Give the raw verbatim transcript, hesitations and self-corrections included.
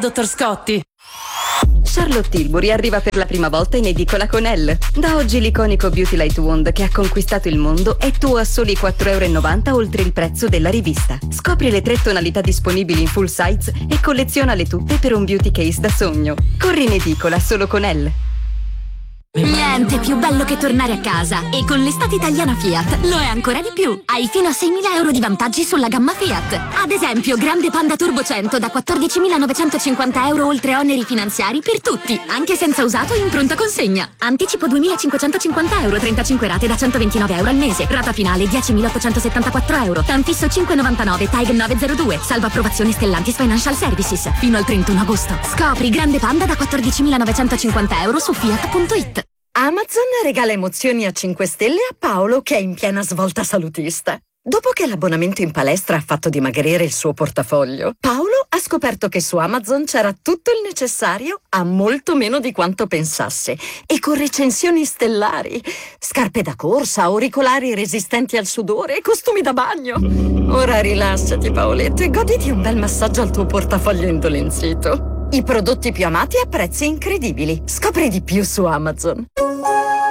dottor Scotti. Charlotte Tilbury arriva per la prima volta in edicola con Elle. Da oggi l'iconico Beauty Light Wand che ha conquistato il mondo è tuo a soli quattro e novanta euro oltre il prezzo della rivista. Scopri le tre tonalità disponibili in full size e collezionale tutte per un beauty case da sogno. Corri in edicola solo con Elle. Niente più bello che tornare a casa. E con l'estate italiana Fiat lo è ancora di più. Hai fino a seimila euro di vantaggi sulla gamma Fiat. Ad esempio, Grande Panda Turbo cento da quattordicimilanovecentocinquanta euro oltre oneri finanziari per tutti, anche senza usato in pronta consegna. Anticipo duemilacinquecentocinquanta euro, trentacinque rate da centoventinove euro al mese. Rata finale diecimilaottocentosettantaquattro euro. Tanfisso cinque virgola novantanove, T A G novecentodue. Salvo approvazione Stellantis Financial Services. Fino al trentuno agosto. Scopri Grande Panda da quattordicimilanovecentocinquanta euro su fiat punto it. Amazon regala emozioni a cinque stelle a Paolo che è in piena svolta salutista. Dopo che l'abbonamento in palestra ha fatto dimagrire il suo portafoglio, Paolo ha scoperto che su Amazon c'era tutto il necessario a molto meno di quanto pensasse e con recensioni stellari. Scarpe da corsa, auricolari resistenti al sudore e costumi da bagno. Ora rilassati, Paoletto, e goditi un bel massaggio al tuo portafoglio indolenzito. I prodotti più amati a prezzi incredibili. Scopri di più su Amazon.